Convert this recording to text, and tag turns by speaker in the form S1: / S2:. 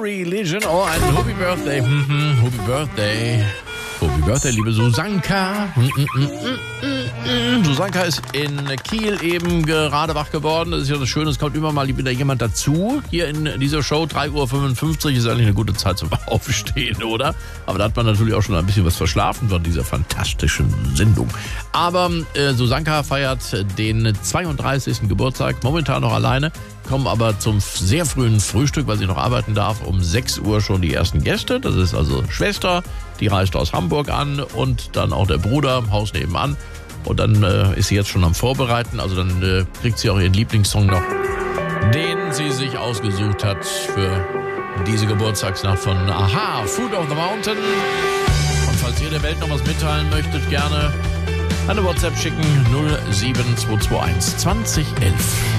S1: Religion. Oh, ein Happy Birthday. Happy Birthday. Happy Birthday, liebe Susanka. Susanka ist in Kiel eben gerade wach geworden. Das ist ja das Schöne, es kommt immer mal wieder jemand dazu. Hier in dieser Show, 3:55 Uhr, ist eigentlich eine gute Zeit zum Aufstehen, oder? Aber da hat man natürlich auch schon ein bisschen was verschlafen von dieser fantastischen Sendung. Aber Susanka feiert den 32. Geburtstag, momentan noch alleine. Kommen aber zum sehr frühen Frühstück, weil sie noch arbeiten darf, um 6 Uhr schon die ersten Gäste. Das ist also Schwester, die reist aus Hamburg an und dann auch der Bruder im Haus nebenan. Und dann ist sie jetzt schon am Vorbereiten, also dann kriegt sie auch ihren Lieblingssong noch, den sie sich ausgesucht hat für diese Geburtstagsnacht von Aha, Food of the Mountain. Und falls ihr der Welt noch was mitteilen möchtet, gerne eine WhatsApp schicken, 07221 2011.